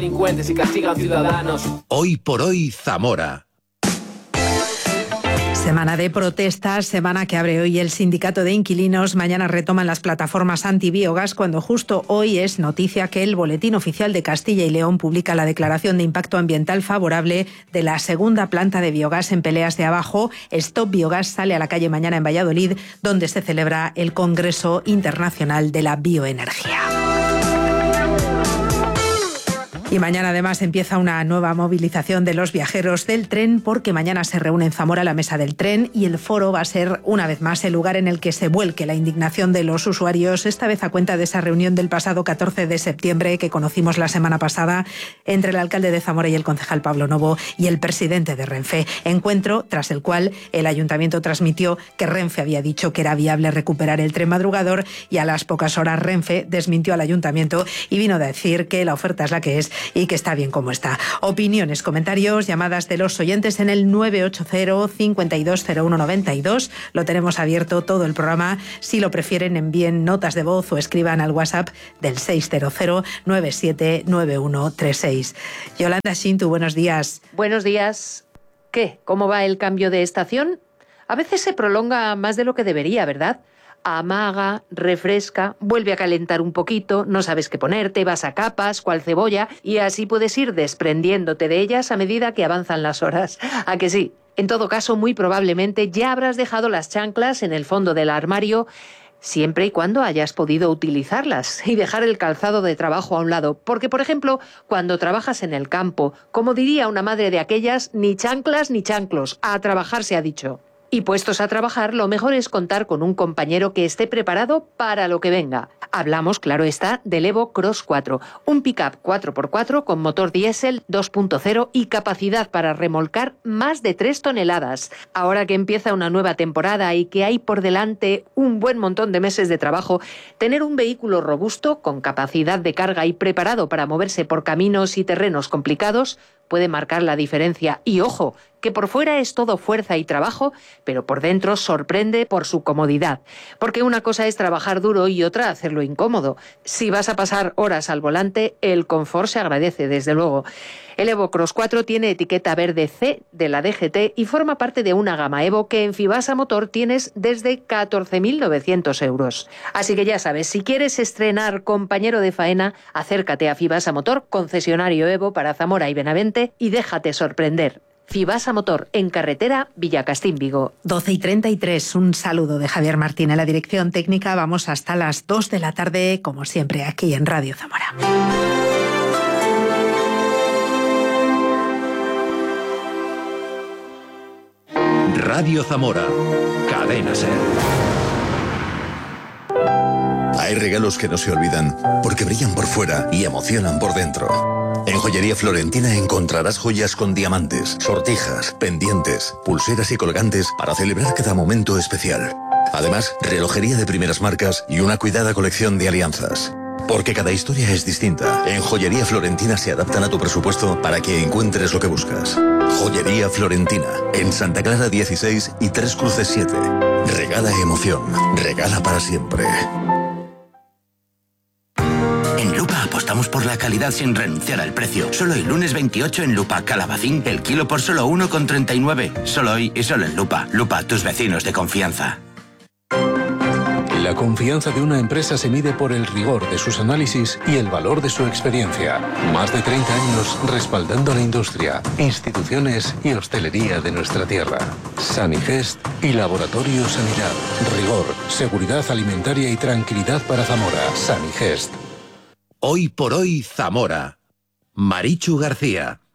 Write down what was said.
Delincuentes y castigan ciudadanos. Hoy por hoy, Zamora. Semana de protestas, semana que abre hoy el sindicato de inquilinos. Mañana retoman las plataformas antibiogás, cuando justo hoy es noticia que el Boletín Oficial de Castilla y León publica la declaración de impacto ambiental favorable de la segunda planta de biogás en Peleas de Abajo. Stop Biogás sale a la calle mañana en Valladolid, donde se celebra el Congreso Internacional de la Bioenergía. Y mañana además empieza una nueva movilización de los viajeros del tren, porque mañana se reúne en Zamora la mesa del tren y el foro va a ser una vez más el lugar en el que se vuelque la indignación de los usuarios, esta vez a cuenta de esa reunión del pasado 14 de septiembre que conocimos la semana pasada entre el alcalde de Zamora y el concejal Pablo Novo y el presidente de Renfe. Encuentro tras el cual el ayuntamiento transmitió que Renfe había dicho que era viable recuperar el tren madrugador, y a las pocas horas Renfe desmintió al ayuntamiento y vino a decir que la oferta es la que es y que está bien como está. Opiniones, comentarios, llamadas de los oyentes en el 980-520192. Lo tenemos abierto todo el programa. Si lo prefieren, envíen notas de voz o escriban al WhatsApp del 600-979136. Yolanda Shintu, buenos días. Buenos días. ¿Qué? ¿Cómo va el cambio de estación? A veces se prolonga más de lo que debería, ¿verdad? Amaga, refresca, vuelve a calentar un poquito, no sabes qué ponerte, vas a capas, cual cebolla, y así puedes ir desprendiéndote de ellas a medida que avanzan las horas. ¿A que sí? En todo caso, muy probablemente ya habrás dejado las chanclas en el fondo del armario, siempre y cuando hayas podido utilizarlas, y dejar el calzado de trabajo a un lado. Porque, por ejemplo, cuando trabajas en el campo, como diría una madre de aquellas, ni chanclas ni chanclos, a trabajar se ha dicho. Y puestos a trabajar, lo mejor es contar con un compañero que esté preparado para lo que venga. Hablamos, claro está, del Evo Cross 4, un pick-up 4x4 con motor diésel 2.0 y capacidad para remolcar más de 3 toneladas. Ahora que empieza una nueva temporada y que hay por delante un buen montón de meses de trabajo, tener un vehículo robusto, con capacidad de carga y preparado para moverse por caminos y terrenos complicados, puede marcar la diferencia. Y ojo, que por fuera es todo fuerza y trabajo, pero por dentro sorprende por su comodidad. Porque una cosa es trabajar duro y otra hacerlo incómodo. Si vas a pasar horas al volante, el confort se agradece, desde luego. El Evo Cross 4 tiene etiqueta verde C de la DGT y forma parte de una gama Evo que en Fibasa Motor tienes desde 14.900 euros. Así que ya sabes, si quieres estrenar compañero de faena, acércate a Fibasa Motor, concesionario Evo para Zamora y Benavente, y déjate sorprender. Fibasa Motor, en carretera Villacastín, Vigo. 12:33, un saludo de Javier Martín en la dirección técnica. Vamos hasta las 2 de la tarde, como siempre, aquí en Radio Zamora. Radio Zamora, Cadena SER. Hay regalos que no se olvidan porque brillan por fuera y emocionan por dentro. En Joyería Florentina encontrarás joyas con diamantes, sortijas, pendientes, pulseras y colgantes para celebrar cada momento especial. Además, relojería de primeras marcas y una cuidada colección de alianzas. Porque cada historia es distinta. En Joyería Florentina se adaptan a tu presupuesto para que encuentres lo que buscas. Joyería Florentina, en Santa Clara 16 y Tres Cruces 7. Regala emoción, regala para siempre. En Lupa apostamos por la calidad sin renunciar al precio. Solo el lunes 28 en Lupa Calabacín, el kilo por solo 1,39. Solo hoy y solo en Lupa. Lupa, tus vecinos de confianza. La confianza de una empresa se mide por el rigor de sus análisis y el valor de su experiencia. Más de 30 años respaldando la industria, instituciones y hostelería de nuestra tierra. Sanigest y Laboratorio Sanidad. Rigor, seguridad alimentaria y tranquilidad para Zamora. Sanigest. Hoy por hoy, Zamora. Marichu García.